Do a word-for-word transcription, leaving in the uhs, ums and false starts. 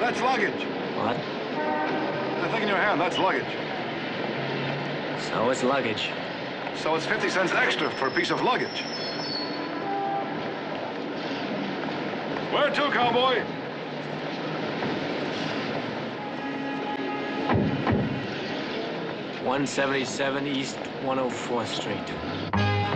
That's luggage. What? The thing in your hand, that's luggage. So it's luggage. So it's fifty cents extra for a piece of luggage. Where to, cowboy? one seventy-seven East one oh fourth Street.